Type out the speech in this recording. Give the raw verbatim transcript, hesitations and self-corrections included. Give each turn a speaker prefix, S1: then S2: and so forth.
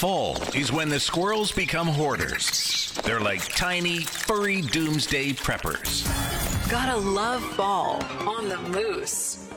S1: Fall is when the squirrels become hoarders. They're like tiny, furry doomsday preppers.
S2: Gotta love fall on the moose.